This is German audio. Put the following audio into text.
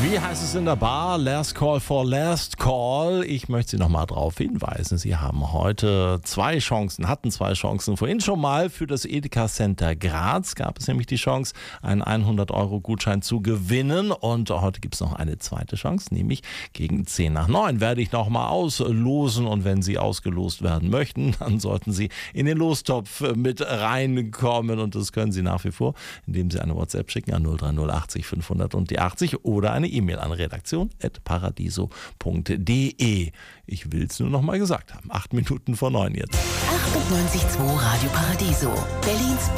Wie heißt es in der Bar? Last Call for Last Call. Ich möchte Sie nochmal darauf hinweisen. Sie haben heute hatten zwei Chancen. Vorhin schon mal für das Edeka Center Graz gab es nämlich die Chance, einen 100-Euro-Gutschein zu gewinnen. Und heute gibt es noch eine zweite Chance, nämlich gegen 10 nach 9 werde ich nochmal auslosen. Und wenn Sie ausgelost werden möchten, dann sollten Sie in den Lostopf mit reinkommen. Und das können Sie nach wie vor, indem Sie eine WhatsApp schicken an 03080 500 und die 80 oder eine E-Mail an redaktion@paradiso.de. Ich will es nur noch mal gesagt haben. 8 Minuten vor 9 jetzt. 98.2 Radio Paradiso. Berlins